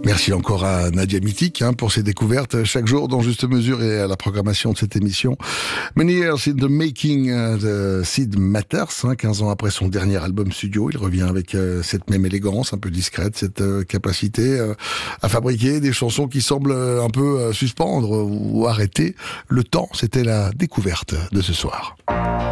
Merci encore à Nadia Mythique pour ses découvertes chaque jour dans Juste Mesure et à la programmation de cette émission. Many Years in the Making de Sid Matters, 15 ans après son dernier album studio, il revient avec cette même élégance, un peu discrète, cette capacité à fabriquer des chansons qui semblent un peu suspendre ou arrêter le temps. C'était la découverte de ce soir.